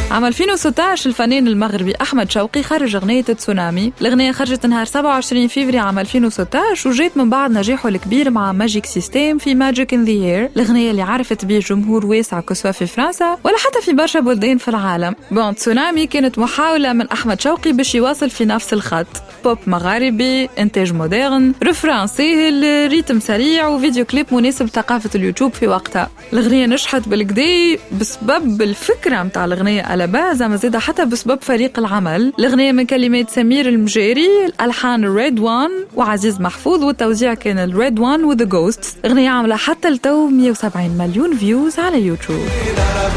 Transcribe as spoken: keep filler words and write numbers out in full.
عام ألفين وستة عشر الفنان المغربي أحمد شوقي خرج أغنية تسونامي. الأغنية خرجت نهار سبعة وعشرين فبراير عام ألفين وستة عشر وجيت من بعد نجاحه الكبير مع ماجيك سيستيم في ماجيك إن ذا إير، الأغنية اللي عرفت بيه جمهور واسع كسوا في فرنسا ولا حتى في برشا بلدان في العالم. بون تسونامي كانت محاولة من أحمد شوقي باش يواصل في نفس الخط، بوب مغاربي، إنتاج مودرن، رفران سهل، ريتم سريع وفيديو كليب مناسب ثقافة اليوتيوب في وقتها. الأغنية نجحت بالكدي بسبب الفكرة متاع الأغنية على بازا، مزيدة حتى بسبب فريق العمل. الأغنية من كلمات سمير المجاري، الألحان الريد وان وعزيز محفوظ، والتوزيع كان الريد وان وذا جوست. أغنية عاملة حتى التو مية وسبعين مليون فيوز على يوتيوب.